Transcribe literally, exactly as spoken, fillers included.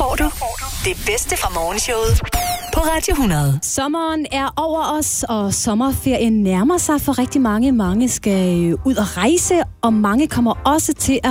får du det bedste fra morgenshowet på Radio hundrede. Sommeren er over os, og sommerferien nærmer sig for rigtig mange. Mange skal ud og rejse, og mange kommer også til at